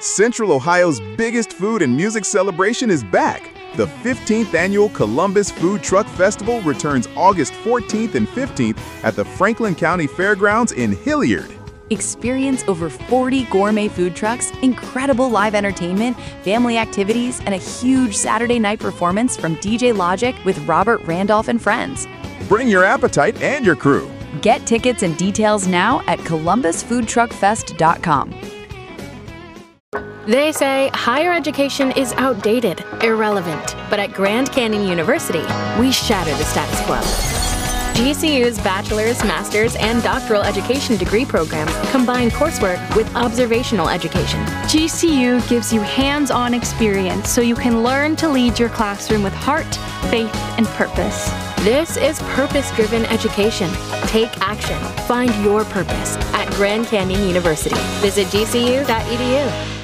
Central Ohio's biggest food and music celebration is back. The 15th annual Columbus Food Truck Festival returns August 14th and 15th at the Franklin County Fairgrounds in Hilliard. Experience over 40 gourmet food trucks, incredible live entertainment, family activities, and a huge Saturday night performance from DJ Logic with Robert Randolph and friends. Bring your appetite and your crew. Get tickets and details now at columbusfoodtruckfest.com. They say higher education is outdated, irrelevant, but at Grand Canyon University, we shatter the status quo. GCU's bachelor's, master's, and doctoral education degree programs combine coursework with observational education. GCU gives you hands-on experience so you can learn to lead your classroom with heart, faith, and purpose. This is purpose-driven education. Take action. Find your purpose at Grand Canyon University. Visit gcu.edu.